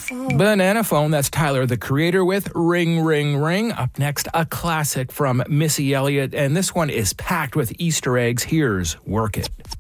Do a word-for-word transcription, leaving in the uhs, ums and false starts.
phone. Banana Phone, that's Tyler, the Creator, with Ring, Ring, Ring. Up next, a classic from Missy Elliott, and this one is packed with Easter eggs. Here's Work It.